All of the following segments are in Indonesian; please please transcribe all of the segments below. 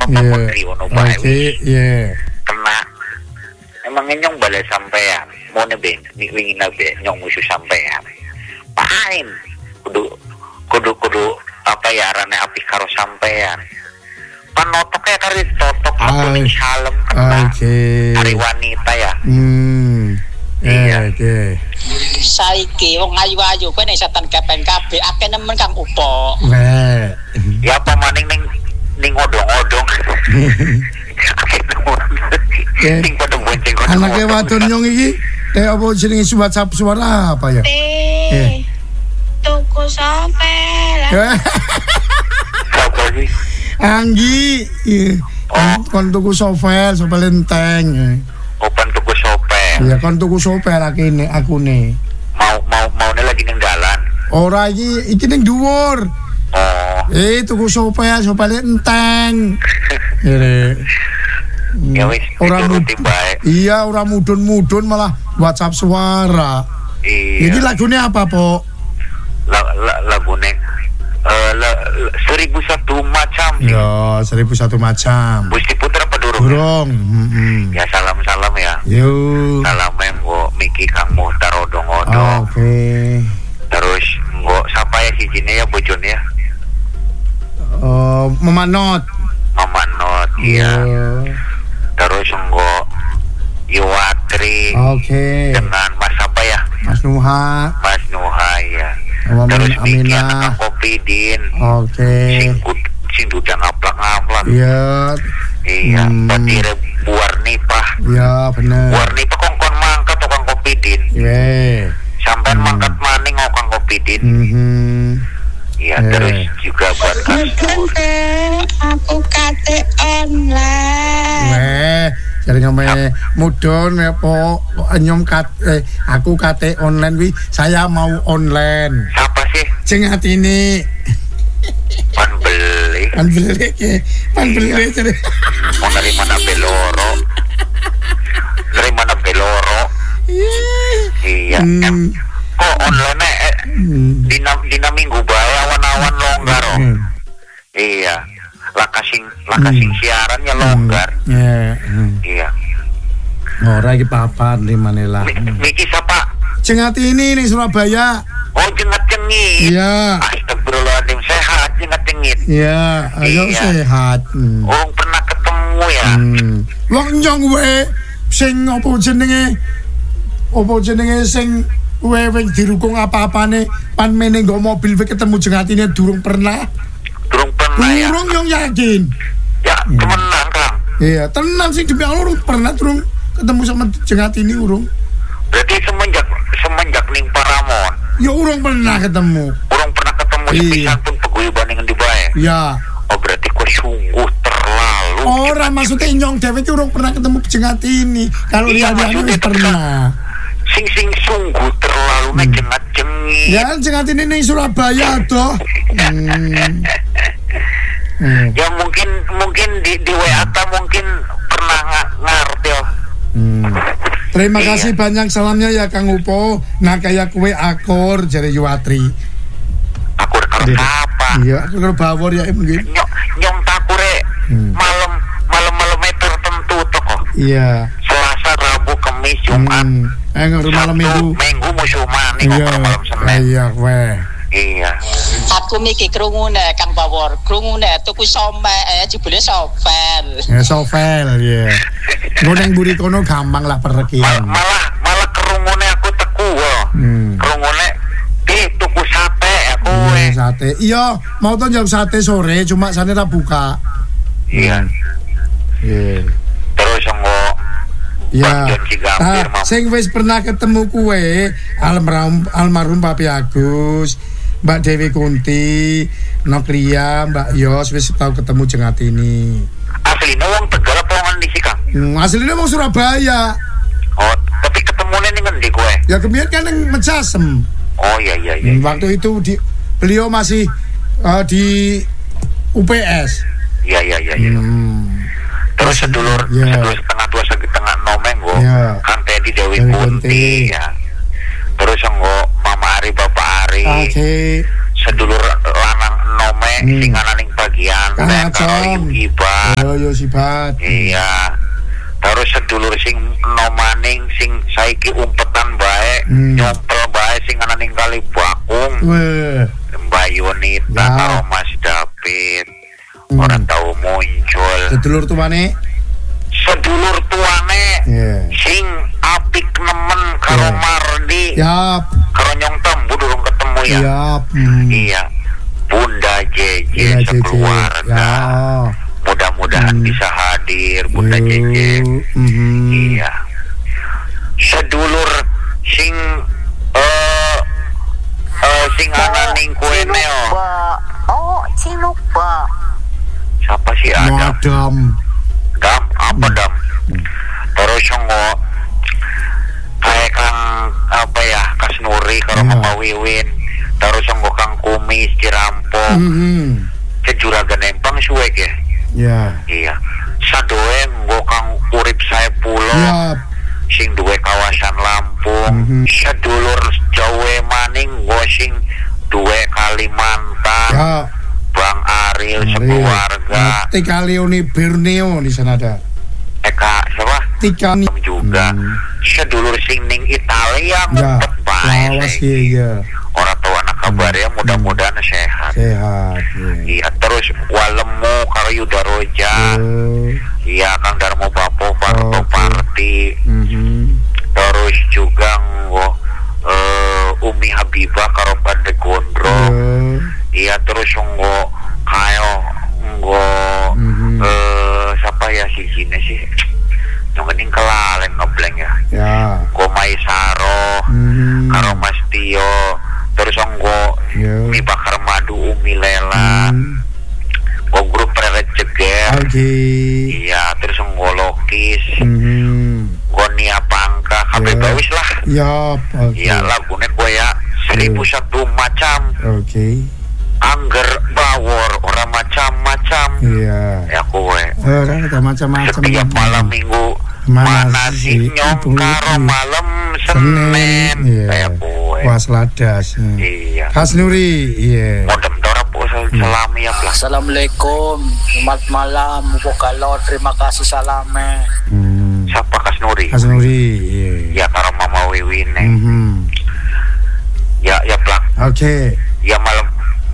putri ono bae. Iya. Kena emang nyong balik sampean mau nebe wingi nabe nyong musuh sampean pain kudu apa ya arane api karo sampean panotoknya kari totok aku ning salem kena hari wanita ya. Iya, oke. Saiki wong ayu-ayu kowe nek setan kepeng kabeh akeh nemen Kang Upo. Ya apa maning ning odong-odong. Ning padha bonceng. Anake wadon nyong iki apa jenenge WhatsApp suara apa ya? Tuku sopel. Apa sih? Anggi. Kon tuku sopel enteng. Open tuku sopel. Iya, kon tuku sopel aku nih. Mau lagi ning dalan. Ora iki ning dhuwur. Tuku sopel enteng. Ya wis, ora mudun malah WhatsApp suara. Iya. Ini lagunya apa, Po? Lagune 1001 macam. Ya, 1001 macam. Wis diputer apa durung? Durung. Ya salam ya. Yo. Salam nggo Miki Kang Muhtar odong-odong. Oke. Terus nggo sapa ya sijine ya bojone ya? Memanot. Iya. Terus nggo Yuwatri. Oke. Dengan Mas apa ya? Mas Nuha ya. Terus Miki anak Kopidin. Oke. Sing duda ngaplak-ngaplak. Iya. Iya, Patire Buarnipah. Iya, bener. Buarnipah kongkon mangkat tukang Kopidin. Iya. Sampai mangkat maning tukang Kopidin. Iya, terus juga buat kasur. Aku kate online. Jadi ngomong mudon po nyom aku kate online wi saya mau online. Siapa sih? Sing atine. Pan beli jadi. Mau dari mana beloro? Iya. Kok online dina minggu bae awan-awan longgar. Iya. Lakasing siarannya longgar. Iya. Ora iki papan di Manila. Miki siapa? Cengat ini ning Surabaya. Oh, jengat-jengit. Iya. Astagfirullahaladzim, sehat jengat-jengit. Iya, ayo sehat. Oh, pernah ketemu ya? Wong nyong we sing apa jenenge sing weweng dirukung apa-apane pan meneh nggo mobil we ketemu jengatine durung pernah ya. Durung nyong yakin. Ya, temenan, Kang. Iya, tenan sing demi Allah pernah durung ketemu sama jengatine urung. Berarti semenjak ning Paramon. Ya urung pernah ketemu. Sepisan pun peguyuban dengan di bae. Iya. Oh, berarti kok sungguh terlalu. Ora maksudnya nyong dhewe ki urung pernah ketemu jengatine. Kalau lihat-lihat wis pernah. Sing sungguh terlalu jengat-jengit. Ya jengatine ning Surabaya toh. Ya mungkin di WA mungkin pernah ngerti ya. Terima kasih banyak salamnya ya Kang Upo. Nah kayak kue akor jare Yuwatri. Akur karo apa? Iya, aku karo bawor ya mungkin. Nyong takure malam tertentu toko. Iya. Selasa, Rabu, Kamis, Jumat. Malam Minggu. Minggu musuh maning malam Senin. Iya, kowe. Iya. Aku mikir krungune Kang Bawor, krungune tuku jebule sovel. Ya sovel ya. Nggo nang mburi kono gampang lah perekian. Malah krungune aku teku kok. Krungune tuku sate aku. Sate. Iya, mau to jam sate sore cuma sane ra buka. Iya. Iya. Terus engko ya. Sing wis pernah ketemu kue almarhum Papi Agus, Mbak Dewi Kunti, Nokria, Mbak Yos wis tau ketemu jengatini. Asline wong Tegal apa wong ndi sih, Kang? Asline wong Surabaya. Oh, tapi ketemune ning ngendi kowe? Ya kemien kan ning Mejasem. Oh iya. Waktu itu beliau masih di UPS. Iya. Terus sedulur setengah tua setengah nomeng go. Kang Teddy Dewi Kunti ya. Terus engko Mama Ari Bapak Ari. Oke. Sedulur lanang nomeng sing ananing bagian Kacong. Ibat. Yo sibat. Iya. Terus sedulur sing nomaning sing saiki umpetan bae, nyompel bae sing ana ning Kali Bakung. Weh. Mbak Yunita karo Mas David. Ora tau muncul. Sedulur tuane sing apik nemen karo Mardi. Yap. Karo Nyong Tembu durung ketemu ya. Yap. Iya. Bunda Jeje sekeluarga. Ya. Mudah-mudahan bisa hadir Bunda Jeje. Iya. Sedulur sing sing ana ning kueneo. Cilupa. Siapa sih Adam? Dam, apa Dam? Terus songo kayak Kang apa ya, Kas Nuri karo Mama Wiwin. Terus songo Kang Kumis Cirampok. Juragan Empang suwek ya. Ya. Iya. Sadoe nggo Kang Urip Saepullah. Sing duwe kawasan Lampung. Sedulur Jawa maning nggo sing duwe Kalimantan. Ya. Bang Ariel sekeluarga. Tika Leoni Borneo di sana ada. Eka siapa? Tika juga. Sedulur sing ning Italia ngumpet bae. Lawas iya. Orang tahu anak kabar ya, mudah-mudahan sehat. Sehat. Iya, terus Walemu karo Yuda Roja. Iya, Kang Darmo Bapo Parto Parti. Terus juga Umi Habibah karo Bande Gondro. Iya, terus kayo siapa ya si Jine sih? Yang kening kelalen ngebleng ya. Ya. Komai Saro, karo Mas Tio, terus Mi Bakar Madu Umi Lela. Grup Preret Jeger. Iya, terus Lokis. Nia Pangka, kabeh bawis lah. Iya, lagune kowe ya 1001 macam. Angger bawor orang macam-macam. Iya. Ya kowe. Orang ada macam-macam. Setiap malam minggu mana sih Nyong karo malam Senin. Kayak kowe. Puas ladas. Iya. Kas Nuri. Iya. Modem dora salami ya Plah. Assalamualaikum. Selamat malam. Bukalo, terima kasih salame. Siapa Kas Nuri? Kas Nuri. Iya. Ya karo Mama Wiwin. Ya Plah. Oke. Ya malam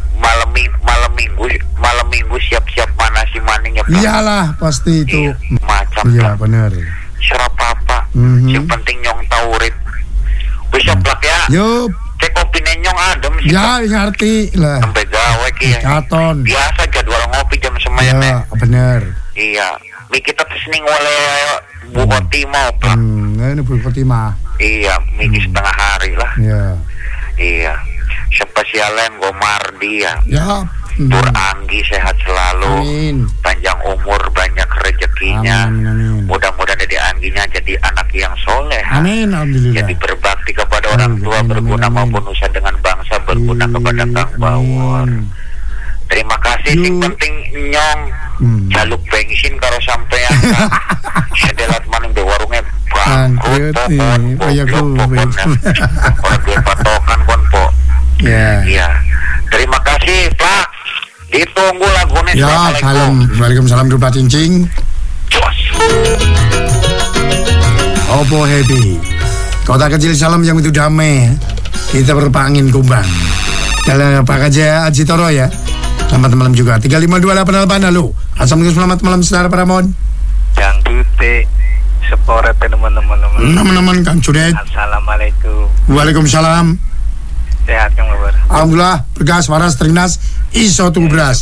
minggu siap-siap mana si maning ya Plah. Iyalah pasti itu. Macam. Iya benar. Serap apa? Yang penting Nyong taurit. Wis Plak ya. Yup. Cek kopine Nyong adem sih. Ya ngerti lah. Sampai gawe ki ya. Katon. Biasa jadwal ngopi jam semuanya. Ya benar. Iya. Mi kita tesning oleh Bu Kotima Plak. Ini Bu Kotima. Iya, miki setengah hari lah. Iya. Iya. Spesialen go Mardi ya. Ya. Tur Anggi sehat selalu. Amin. Panjang umur, banyak rezekinya. Amin. Mudah-mudahan dari Angginya jadi anak yang soleh. Amin. Alhamdulillah. Jadi berbakti kepada orang tua, berguna maupun usaha dengan bangsa, berguna kepada Kang Bawor. Terima kasih. Sing penting Nyong jaluk bensin karo sampean. Sedelat maning di warungnya bangkrut pokon. Orang duwe patokan kon po. Ya. Iya. Terima kasih Pak. Ditunggu lagunya. Ya, salam. Waalaikumsalam rupa cincing. Jos. Opo happy. Kota kecil salam yang itu damai. Kita berpangin kumbang. Jalan Pak Kaja Aji Toro ya. Selamat malam juga. 35288 halo. Assalamualaikum, selamat malam saudara Paramon. Yang dute sepore teman-teman Kang Junet. Assalamualaikum. Waalaikumsalam. Sehat Kang Babar. Alhamdulillah, bergas waras trinas iso tuku beras.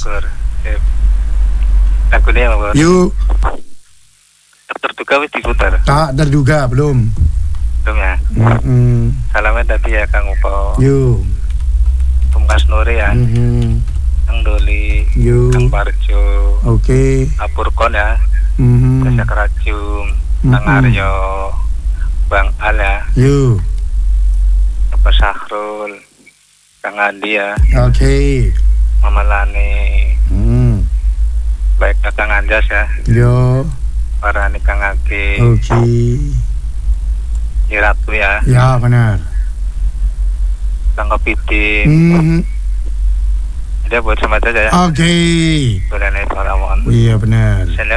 Aku dia Babar. Yuk. Terduga wis diputar. Tak terduga belum. Belum ya. Salamnya tadi ya Kang Upo. Yuk. Mas Nuri ya. Kang Doli. Yuk. Kang Parjo. Oke. Apurkon ya. Kasa Kerajung. Kang Aryo. Bang Al ya. Yuk. Bapak Sahrul. Kang Andi ya. Oke. Mama Lani. Baik Kang Anjas ya. Yo. Para nih Kang Agi. Oke. Ratu ya. Ya benar. Kang Kepiting. Dia buat sama saja ya. Oke. Bulan Paramon. Iya benar.